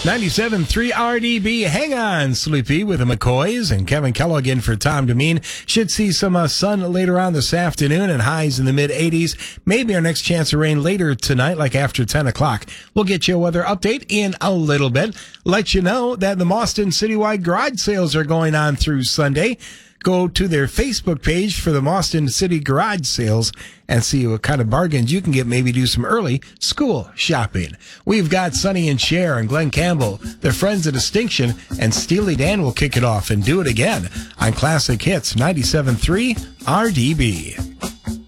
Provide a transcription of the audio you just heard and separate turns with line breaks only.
97.3 RDB. Hang on, Sleepy, with the McCoys and Kevin Kellogg in for Tom Demeen. Should see some sun later on this afternoon and highs in the mid-80s. Maybe our next chance of rain later tonight, like after 10 o'clock. We'll get you a weather update in a little bit. Let you know that the Mauston Citywide garage sales are going on through Sunday. Go to their Facebook page for the Mauston City garage sales and see what kind of bargains you can get. Maybe do some early school shopping. We've got Sonny and Cher and Glenn Campbell, their friends of distinction, and Steely Dan will kick it off and do it again on Classic Hits 97.3 RDB.